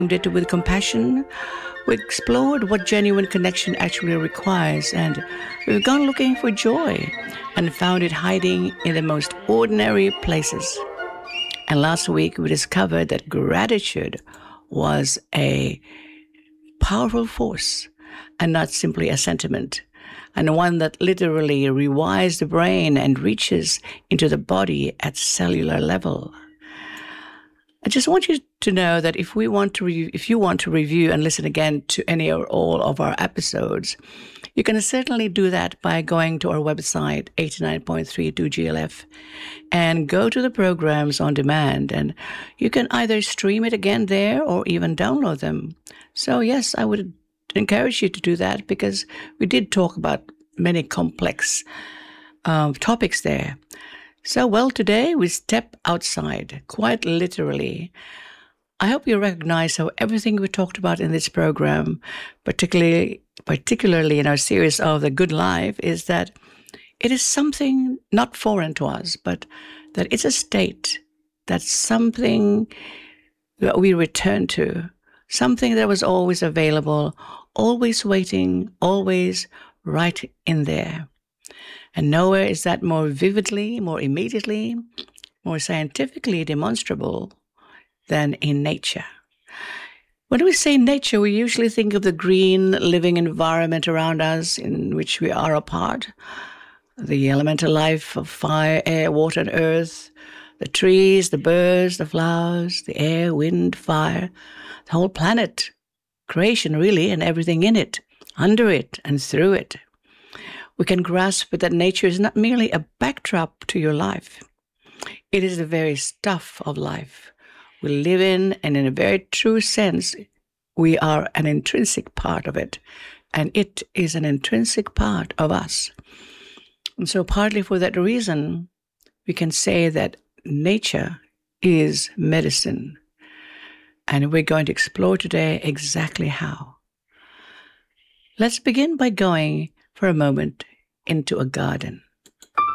it with compassion. We explored what genuine connection actually requires, and we've gone looking for joy and found it hiding in the most ordinary places. And last week we discovered that gratitude was a powerful force and not simply a sentiment, and one that literally rewires the brain and reaches into the body at cellular level. I just want you to know that if you want to review and listen again to any or all of our episodes, you can certainly do that by going to our website, 89.32GLF, and go to the programs on demand. And you can either stream it again there or even download them. So yes, I would encourage you to do that, because we did talk about many complex topics there. So, well, today we step outside, quite literally. I hope you recognize how everything we talked about in this program, particularly in our series of The Good Life, is that it is something not foreign to us, but that it's a state, that's something that we return to, something that was always available, always waiting, always right in there. And nowhere is that more vividly, more immediately, more scientifically demonstrable than in nature. When we say nature, we usually think of the green, living environment around us in which we are a part, the elemental life of fire, air, water, and earth, the trees, the birds, the flowers, the air, wind, fire, the whole planet, creation really, and everything in it, under it, and through it. We can grasp that nature is not merely a backdrop to your life. It is the very stuff of life we live in, and in a very true sense, we are an intrinsic part of it, and it is an intrinsic part of us. And so partly for that reason, we can say that nature is medicine. And we're going to explore today exactly how. Let's begin by going for a moment into a garden.